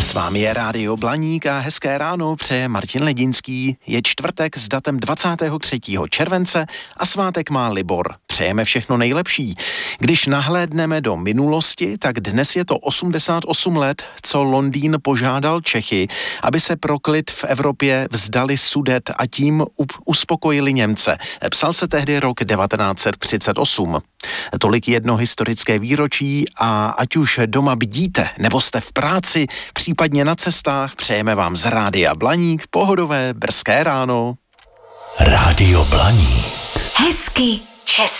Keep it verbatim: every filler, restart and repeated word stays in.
S vámi je Rádio Blaník a hezké ráno přeje Martin Ledinský. Je čtvrtek s datem dvacátého třetího července a svátek má Libor. Přejeme všechno nejlepší. Když nahlédneme do minulosti, tak dnes je to osmdesát osm let, co Londýn požádal Čechy, aby se pro klid v Evropě vzdali Sudet a tím uspokojili Němce. Psal se tehdy rok devatenáct set třicet osm. Tolik jedno historické výročí a ať už doma bdíte, nebo jste v práci, případně na cestách, přejeme vám z Rádia Blaník pohodové brzké ráno. Rádio Blaník. Hezky česky.